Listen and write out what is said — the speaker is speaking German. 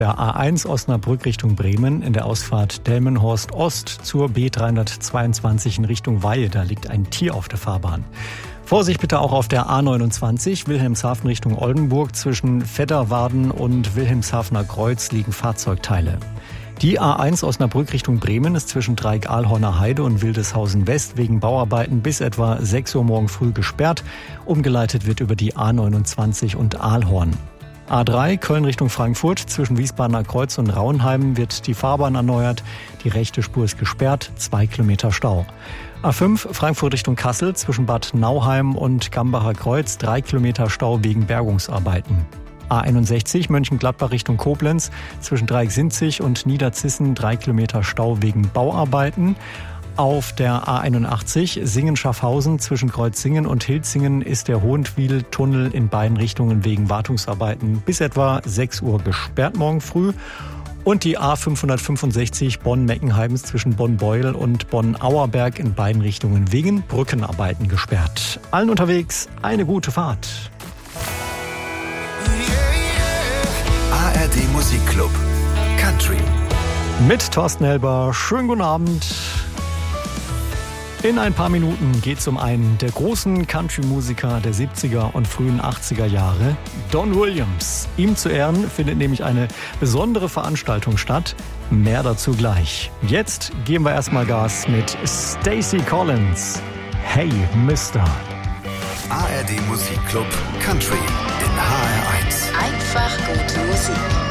Der A1 Osnabrück Richtung Bremen in der Ausfahrt Delmenhorst Ost zur B322 in Richtung Weihe. Da liegt ein Tier auf der Fahrbahn. Vorsicht bitte auch auf der A29 Wilhelmshaven Richtung Oldenburg. Zwischen Vetterwarden und Wilhelmshavener Kreuz liegen Fahrzeugteile. Die A1 Osnabrück Richtung Bremen ist zwischen Dreieck-Ahlhorner Heide und Wildeshausen West wegen Bauarbeiten bis etwa 6 Uhr morgen früh gesperrt. Umgeleitet wird über die A29 und Ahlhorn. A3 Köln Richtung Frankfurt. Zwischen Wiesbadener Kreuz und Rauenheim wird die Fahrbahn erneuert. Die rechte Spur ist gesperrt, 2 Kilometer Stau. A5 Frankfurt Richtung Kassel. Zwischen Bad Nauheim und Gambacher Kreuz 3 Kilometer Stau wegen Bergungsarbeiten. A61 Mönchengladbach Richtung Koblenz. Zwischen Dreieck-Sinzig und Niederzissen 3 Kilometer Stau wegen Bauarbeiten. Auf der A81 Singen-Schaffhausen zwischen Kreuzsingen und Hilzingen ist der Hohentwiel-Tunnel in beiden Richtungen wegen Wartungsarbeiten bis etwa 6 Uhr gesperrt morgen früh. Und die A565 Bonn-Meckenheim zwischen Bonn-Beuel und Bonn-Auerberg in beiden Richtungen wegen Brückenarbeiten gesperrt. Allen unterwegs eine gute Fahrt. ARD Musikclub Country Mit Thorsten Helber. Schönen guten Abend. In ein paar Minuten geht es um einen der großen Country-Musiker der 70er und frühen 80er Jahre, Don Williams. Ihm zu Ehren findet nämlich eine besondere Veranstaltung statt. Mehr dazu gleich. Jetzt geben wir erstmal Gas mit Stacey Collins. Hey, Mister. ARD Musikclub Country in HR1. Einfach gute Musik.